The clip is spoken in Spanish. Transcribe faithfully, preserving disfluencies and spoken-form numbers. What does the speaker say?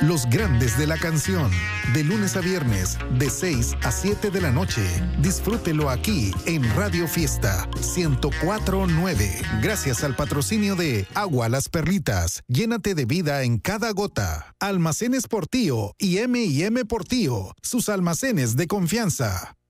Los grandes de la canción, de lunes a viernes, de seis a siete de la noche. Disfrútelo aquí en Radio Fiesta ciento cuatro punto nueve. Gracias al patrocinio de Agua Las Perlitas. Llénate de vida en cada gota. Almacenes Portillo y eme y eme Portillo, sus almacenes de confianza.